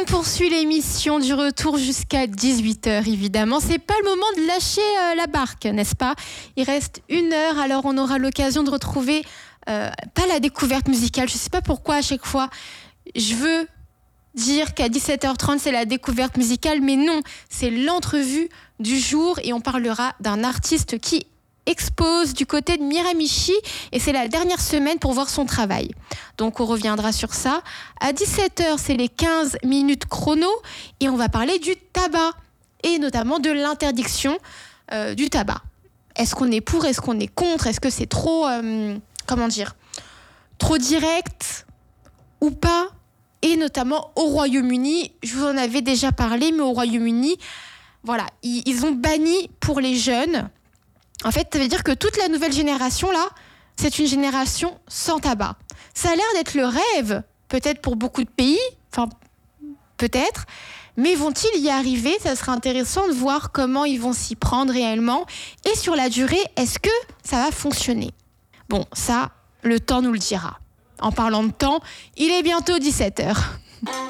poursuit l'émission du retour jusqu'à 18h, évidemment. C'est pas le moment de lâcher la barque, n'est-ce pas ? Il reste 1 heure, alors on aura l'occasion de retrouver, pas la découverte musicale, je sais pas pourquoi à chaque fois, je veux dire qu'à 17h30 c'est la découverte musicale, mais non, c'est l'entrevue du jour et on parlera d'un artiste qui expose du côté de Miramichi et c'est la dernière semaine pour voir son travail. Donc on reviendra sur ça. À 17h, c'est les 15 minutes chrono et on va parler du tabac et notamment de l'interdiction du tabac. Est-ce qu'on est pour, est-ce qu'on est contre, est-ce que c'est trop, trop direct ou pas ? Et notamment au Royaume-Uni, je vous en avais déjà parlé, mais au Royaume-Uni, voilà, ils ont banni pour les jeunes. En fait, ça veut dire que toute la nouvelle génération, là, c'est une génération sans tabac. Ça a l'air d'être le rêve, peut-être pour beaucoup de pays, enfin, peut-être, mais vont-ils y arriver ? Ça sera intéressant de voir comment ils vont s'y prendre réellement. Et sur la durée, est-ce que ça va fonctionner ? Bon, ça, le temps nous le dira. En parlant de temps, il est bientôt 17h.